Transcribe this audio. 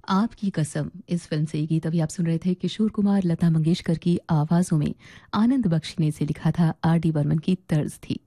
आपकी कसम इस फिल्म से ये गीत अभी आप सुन रहे थे किशोर कुमार लता मंगेशकर की आवाजों में। आनंद बख्शी ने इसे लिखा था, आर डी बर्मन की तर्ज थी।